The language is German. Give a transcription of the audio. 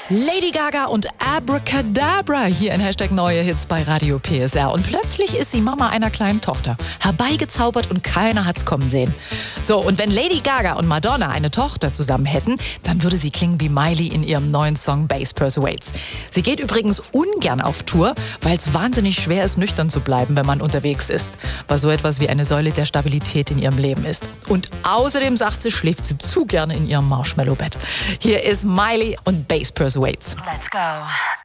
Lady Gaga und Abracadabra hier in Hashtag Neue Hits bei Radio PSR. Und plötzlich ist sie Mama einer kleinen Tochter. Herbeigezaubert und keiner hat's kommen sehen. So, und wenn Lady Gaga und Madonna eine Tochter zusammen hätten, dann würde sie klingen wie Miley in ihrem neuen Song Bass Persuades. Sie geht übrigens ungern auf Tour, weil es wahnsinnig schwer ist, nüchtern zu bleiben, wenn man unterwegs ist. Was so etwas wie eine Säule der Stabilität in ihrem Leben ist. Und außerdem sagt sie, schläft sie zu gerne in ihrem Marshmallow-Bett. Hier ist Miley und Bass Persuades. Let's go.